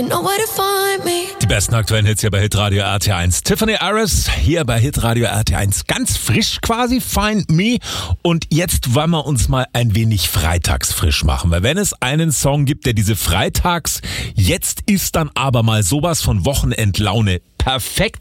Die besten aktuellen Hits hier bei Hitradio RT1. Tiffany Harris hier bei Hitradio RT1. Ganz frisch quasi, Find Me. Und jetzt wollen wir uns mal ein wenig freitagsfrisch machen. Weil wenn es einen Song gibt, der diese Freitags, jetzt ist dann aber mal sowas von Wochenendlaune perfekt